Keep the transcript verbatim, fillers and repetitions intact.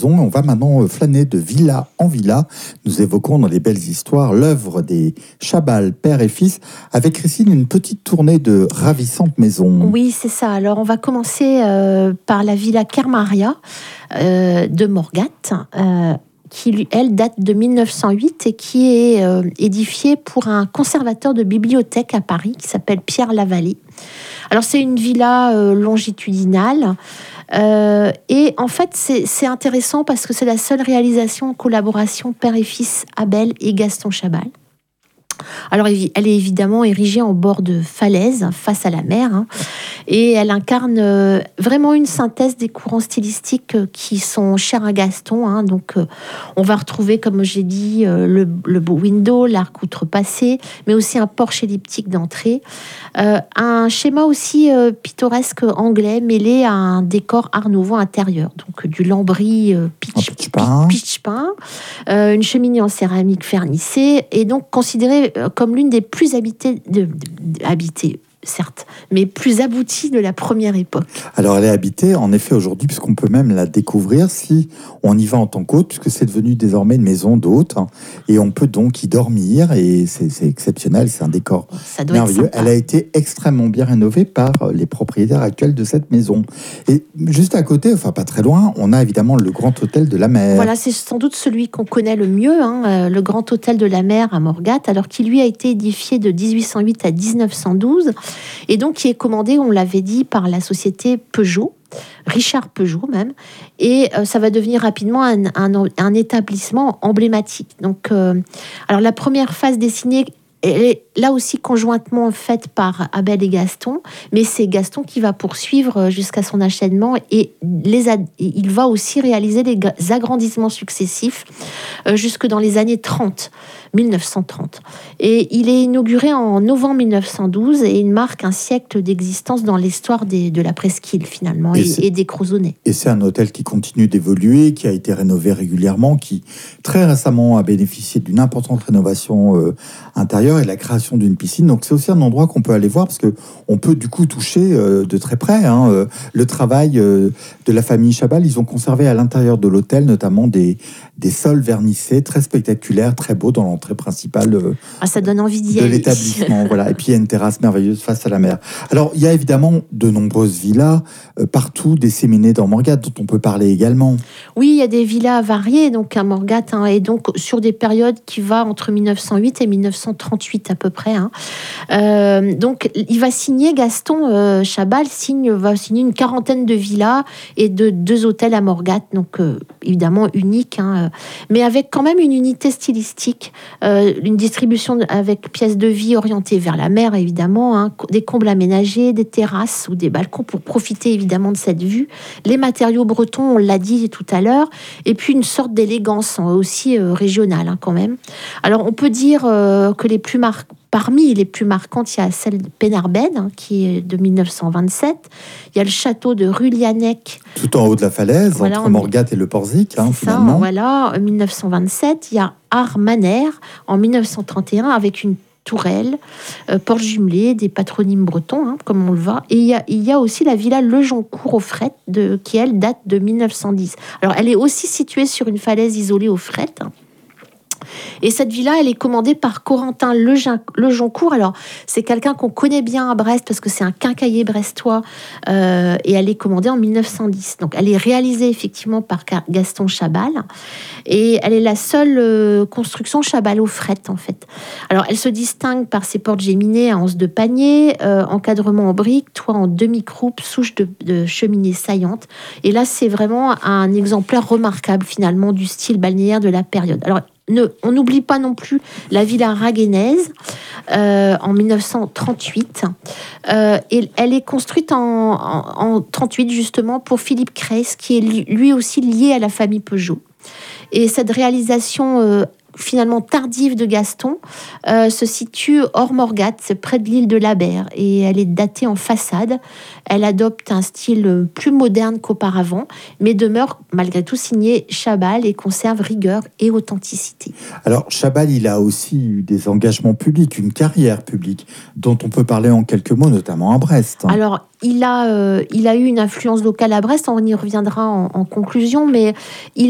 Crozon. On va maintenant flâner de villa en villa. Nous évoquons dans les belles histoires l'œuvre des Chabal, père et fils, avec Christine une petite tournée de ravissantes maisons. Oui, c'est ça. Alors, on va commencer euh, par la villa Kermaria euh, de Morgat, euh, qui, elle, date de mille neuf cent huit et qui est euh, édifiée pour un conservateur de bibliothèque à Paris qui s'appelle Pierre Lavallée. Alors, c'est une villa euh, longitudinale. Euh, et en fait, c'est, c'est intéressant parce que c'est la seule réalisation en collaboration père et fils Abel et Gaston Chabal. Alors, elle est évidemment érigée en bord de falaise, face à la mer, hein, et elle incarne euh, vraiment une synthèse des courants stylistiques euh, qui sont chers à Gaston. Hein, donc, euh, on va retrouver, comme j'ai dit, euh, le, le beau window, l'arc outrepassé, mais aussi un porche elliptique d'entrée. Euh, un schéma aussi euh, pittoresque anglais, mêlé à un décor art nouveau intérieur. Donc, du lambris euh, pitch, pitch peint, pitch peint euh, une cheminée en céramique vernissée, et donc considérée comme l'une des plus habitées, de, de, de, habitées, certes, mais plus abouties de la première époque. Alors, elle est habitée, en effet, aujourd'hui, puisqu'on peut même la découvrir si on y va en tant qu'hôte, puisque c'est devenu désormais une maison d'hôte, hein, et on peut donc y dormir, et c'est, c'est exceptionnel, c'est un décor Ça doit merveilleux. Être sympa. Elle a été extrêmement bien rénovée par les propriétaires actuels de cette maison. Et juste à côté, enfin pas très loin, on a évidemment le Grand Hôtel de la Mer. Voilà, c'est sans doute celui qu'on connaît le mieux, hein, le Grand Hôtel de la Mer à Morgat, alors qu'il lui a été édifié de dix-huit cent huit à dix-neuf cent douze, et donc qui est commandé, on l'avait dit, par la société Peugeot, Richard Peugeot même, et euh, ça va devenir rapidement un, un, un établissement emblématique. Donc, euh, alors la première phase dessinée, elle est là aussi conjointement faite par Abel et Gaston, mais c'est Gaston qui va poursuivre jusqu'à son achèvement, et les ad... il va aussi réaliser les agrandissements successifs euh, jusque dans les années trente, mille neuf cent trente. Et il est inauguré en novembre mille neuf cent douze, et il marque un siècle d'existence dans l'histoire des, de la presqu'île finalement, et, et, et des Crozonnais. Et c'est un hôtel qui continue d'évoluer, qui a été rénové régulièrement, qui très récemment a bénéficié d'une importante rénovation euh, intérieure et la création d'une piscine. Donc c'est aussi un endroit qu'on peut aller voir parce que on peut du coup toucher euh, de très près hein, euh, le travail euh, de la famille Chabal. Ils ont conservé à l'intérieur de l'hôtel notamment des, des sols vernissés très spectaculaires, très beaux dans l'entrée principale euh, ah, ça donne envie d'y de aller. l'établissement. Voilà. Et puis il y a une terrasse merveilleuse face à la mer. Alors il y a évidemment de nombreuses villas euh, partout disséminées dans Morgat dont on peut parler également. Oui, il y a des villas variées donc à Morgat, hein, et donc sur des périodes qui vont entre mille neuf cent huit et mille neuf cent trente-huit à peu près. Hein. Euh, donc, il va signer, Gaston euh, Chabal signe, va signer une quarantaine de villas et de deux hôtels à Morgat, donc euh, évidemment unique, hein, mais avec quand même une unité stylistique, euh, une distribution avec pièces de vie orientées vers la mer, évidemment, hein, des combles aménagés, des terrasses ou des balcons pour profiter évidemment de cette vue, les matériaux bretons, on l'a dit tout à l'heure, et puis une sorte d'élégance hein, aussi euh, régionale hein, quand même. Alors, on peut dire euh, que les plus marquants, parmi les plus marquantes, il y a celle de Penarben, hein, qui est de mille neuf cent vingt-sept. Il y a le château de Rulianec. Tout en haut de la falaise, voilà, entre Morgat et le Porzic, hein, finalement. Ça, voilà, en mille neuf cent vingt-sept. Il y a Armaner, en mille neuf cent trente et un, avec une tourelle, euh, porte jumelée, des patronymes bretons, hein, comme on le voit. Et il y a, il y a aussi la villa Lejoncourt aux Frettes, de, qui, elle, date de mille neuf cent dix. Alors, elle est aussi située sur une falaise isolée aux Frettes, hein. Et cette villa, elle est commandée par Corentin Lejoncourt. Alors, c'est quelqu'un qu'on connaît bien à Brest parce que c'est un quincaillier brestois euh, et elle est commandée en mille neuf cent dix. Donc, elle est réalisée effectivement par Gaston Chabal et elle est la seule euh, construction Chabal aux Frettes, en fait. Alors, elle se distingue par ses portes géminées à anse de panier, euh, encadrement en briques, toit en demi-croupe, souche de, de cheminée saillante. Et là, c'est vraiment un exemplaire remarquable finalement du style balnéaire de la période. Alors, Ne, on n'oublie pas non plus la villa Raguenaise euh, en mille neuf cent trente-huit. Euh, et elle est construite en, en, en trente-huit justement pour Philippe Creysse, qui est lui aussi lié à la famille Peugeot. Et cette réalisation euh, finalement tardive de Gaston euh, se situe hors Morgat, près de l'île de Labère, et elle est datée en façade. Elle adopte un style plus moderne qu'auparavant, mais demeure malgré tout signée Chabal et conserve rigueur et authenticité. Alors Chabal, il a aussi eu des engagements publics, une carrière publique, dont on peut parler en quelques mots, notamment à Brest. Alors, il a, euh, il a eu une influence locale à Brest, on y reviendra en, en conclusion, mais il